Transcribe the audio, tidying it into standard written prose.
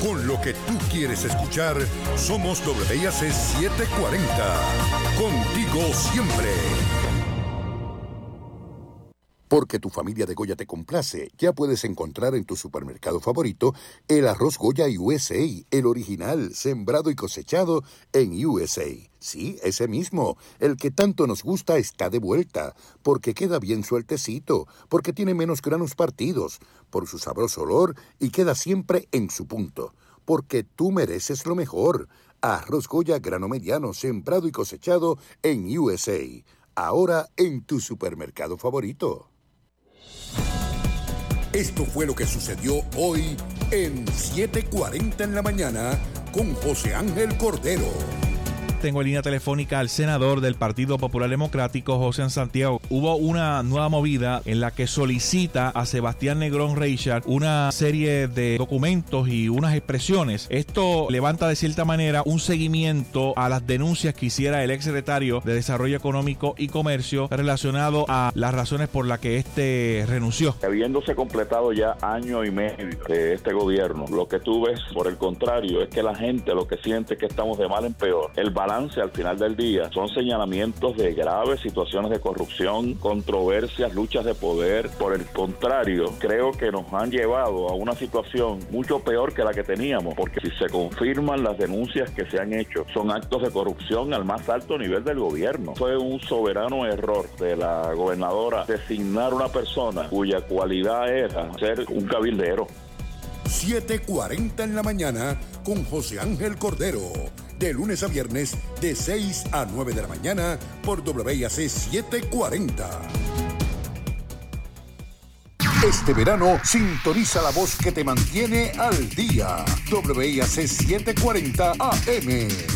Con lo que tú quieres escuchar, somos WIAC 740. Contigo siempre. Porque tu familia de Goya te complace, ya puedes encontrar en tu supermercado favorito el arroz Goya USA, el original, sembrado y cosechado en USA. Sí, ese mismo, el que tanto nos gusta está de vuelta, porque queda bien sueltecito, porque tiene menos granos partidos, por su sabroso olor y queda siempre en su punto. Porque tú mereces lo mejor. Arroz Goya grano mediano, sembrado y cosechado en USA. Ahora en tu supermercado favorito. Esto fue lo que sucedió hoy en 7:40 en la mañana con José Ángel Cordero. Tengo en línea telefónica al senador del Partido Popular Democrático, José Santiago. Hubo una nueva movida en la que solicita a Sebastián Negrón Reichard una serie de documentos y unas expresiones. Esto levanta de cierta manera un seguimiento a las denuncias que hiciera el exsecretario de Desarrollo Económico y Comercio relacionado a las razones por las que este renunció. Habiéndose completado ya año y medio de este gobierno, lo que tú ves, por el contrario, es que la gente lo que siente es que estamos de mal en peor. El balance al final del día son señalamientos de graves situaciones de corrupción, controversias, luchas de poder. Por el contrario, creo que nos han llevado a una situación mucho peor que la que teníamos, porque si se confirman las denuncias que se han hecho, son actos de corrupción al más alto nivel del gobierno. Fue un soberano error de la gobernadora designar una persona cuya cualidad era ser un cabildero. 7:40 en la mañana con José Ángel Cordero. De lunes a viernes, de 6 a 9 de la mañana, por WIAC 740. Este verano, sintoniza la voz que te mantiene al día. WIAC 740 AM.